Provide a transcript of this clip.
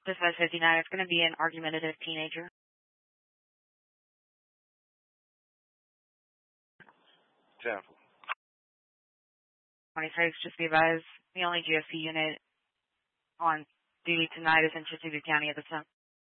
Dispatch 59, it's going to be an argumentative teenager. 10. 26, just be advised, the only GSP unit on duty tonight is in Chattooga County at the time.